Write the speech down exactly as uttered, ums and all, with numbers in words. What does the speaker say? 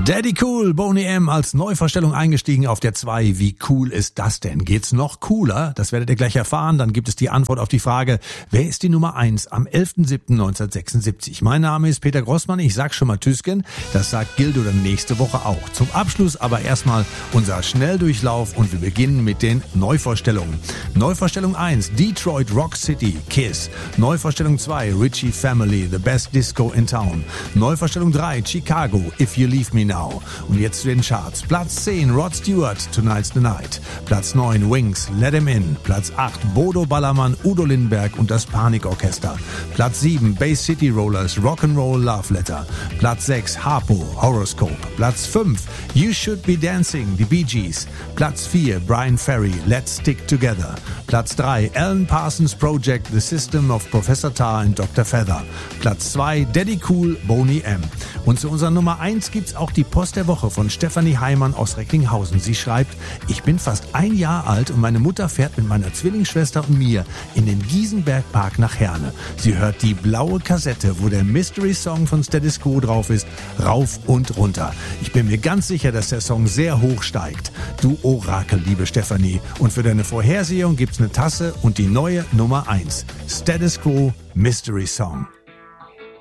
Daddy Cool, Boney M. als Neuvorstellung eingestiegen auf der zwei. Wie cool ist das denn? Geht's noch cooler? Das werdet ihr gleich erfahren. Dann gibt es die Antwort auf die Frage, wer ist die Nummer eins am elften siebten neunzehnhundertsechsundsiebzig? Mein Name ist Peter Grossmann. Ich sag schon mal Tüsken. Das sagt Gildo dann nächste Woche auch. Zum Abschluss aber erstmal unser Schnelldurchlauf und wir beginnen mit den Neuvorstellungen. Neuvorstellung eins, Detroit Rock City, Kiss. Neuvorstellung zwei, Richie Family, The Best Disco in Town. Neuvorstellung drei, Chicago, If You Leave Me Now. Und jetzt zu den Charts. Platz zehn, Rod Stewart, Tonight's the Night. Platz neun, Wings, Let 'Em In. Platz acht, Bodo Ballermann, Udo Lindenberg und das Panikorchester. Platz sieben, Bay City Rollers, Rock'n'Roll Love Letter. Platz sechs, Harpo, Horoscope. Platz fünf, You Should Be Dancing, die Bee Gees. Platz vier, Brian Ferry, Let's Stick Together. Platz drei, Alan Parsons Project, The System of Professor Tar and Doktor Feather. Platz zwei, Daddy Cool, Boney M. Und zu unserer Nummer eins gibt's auch die Post der Woche von Stefanie Heimann aus Recklinghausen. Sie schreibt, ich bin fast ein Jahr alt und meine Mutter fährt mit meiner Zwillingsschwester und mir in den Giesenbergpark nach Herne. Sie hört die blaue Kassette, wo der Mystery Song von Status Quo drauf ist, rauf und runter. Ich bin mir ganz sicher, dass der Song sehr hoch steigt. Du Orakel, liebe Stefanie. Und für deine Vorhersehung gibt's eine Tasse und die neue Nummer eins. Status Quo Mystery Song.